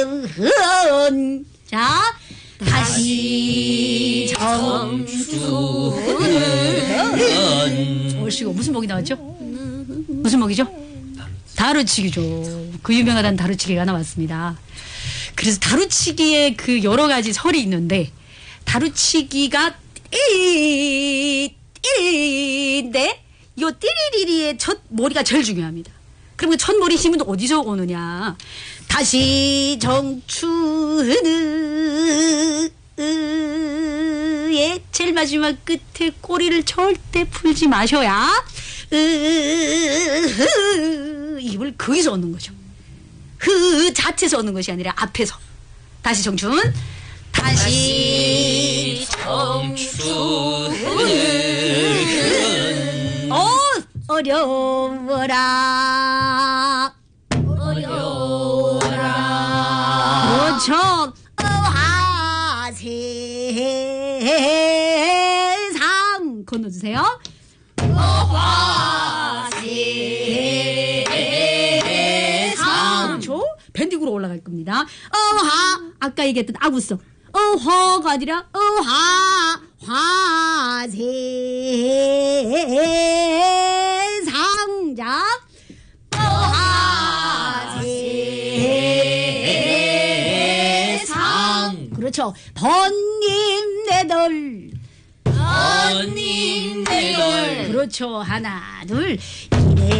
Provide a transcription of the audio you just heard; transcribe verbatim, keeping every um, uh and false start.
자, 다시 정춘은 오시고 무슨 목이 나왔죠? 무슨 목이죠? 다루치기죠. 그 유명하다는 다루치기가 나왔습니다. 그래서 다루치기에 그 여러 가지 설이 있는데 다루치기가 띠리리인데 이 띠리리리의 첫 머리가 제일 중요합니다. 그럼 그 첫 머리 힘은 어디서 오느냐? 다시 정춘의 제일 마지막 끝에 꼬리를 절대 풀지 마셔야 입을 거기서 얻는 거죠. 흐 자체에서 얻는 것이 아니라 앞에서. 다시 정춘. 다시 정춘은 어 어려워라 어려워라 그렇죠. 어화세상 건너주세요. 어화세상 그렇죠. 밴딩으로 올라갈 겁니다. 어화 아까 얘기했던 아구성 어화가 아니라 어화 화세상자 어화세상 그렇죠. 번님 내덜 번님 내덜 그렇죠. 하나 둘